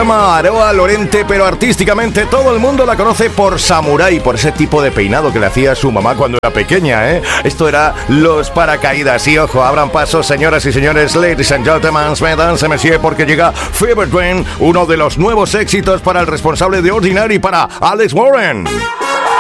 llama Aroa Lorente, pero artísticamente todo el mundo la conoce por Samurai, por ese tipo de peinado que le hacía su mamá cuando era pequeña, ¿eh? Esto era Los Paracaídas. Y ojo, abran paso, señoras y señores, ladies and gentlemen, mesdames et messieurs, porque llega Fever Dream, uno de los nuevos éxitos para el responsable de Ordinary, para Alex Warren.